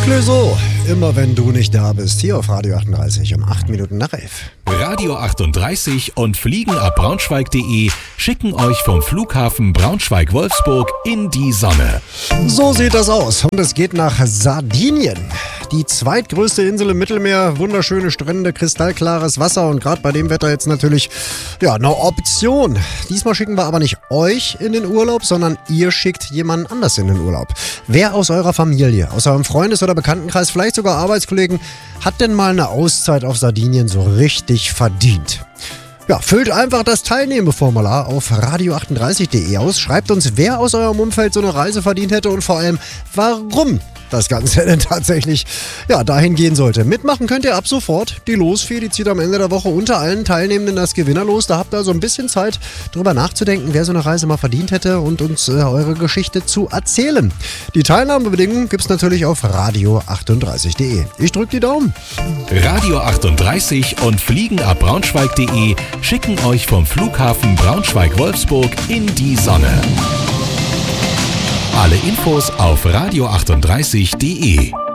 Clouseau, immer wenn du nicht da bist, hier auf Radio 38 um 8 Minuten nach 11. Radio 38 und fliegenabbraunschweig.de schicken euch vom Flughafen Braunschweig-Wolfsburg in die Sonne. So sieht das aus und es geht nach Sardinien. Die zweitgrößte Insel im Mittelmeer, wunderschöne Strände, kristallklares Wasser und gerade bei dem Wetter jetzt natürlich eine Option. Diesmal schicken wir aber nicht euch in den Urlaub, sondern ihr schickt jemanden anders in den Urlaub. Wer aus eurer Familie, aus eurem Freundes- oder Bekanntenkreis, vielleicht sogar Arbeitskollegen, hat denn mal eine Auszeit auf Sardinien so richtig verdient? Ja, füllt einfach das Teilnehmeformular auf radio38.de aus. Schreibt uns, wer aus eurem Umfeld so eine Reise verdient hätte und vor allem, warum das Ganze denn tatsächlich dahin gehen sollte. Mitmachen könnt ihr ab sofort. Die Losfee, die zieht am Ende der Woche unter allen Teilnehmenden das Gewinnerlos. Da habt ihr also ein bisschen Zeit, drüber nachzudenken, wer so eine Reise mal verdient hätte und uns eure Geschichte zu erzählen. Die Teilnahmebedingungen gibt's natürlich auf radio38.de. Ich drück die Daumen. Radio 38 und fliegenabbraunschweig.de schicken euch vom Flughafen Braunschweig-Wolfsburg in die Sonne. Alle Infos auf radio38.de.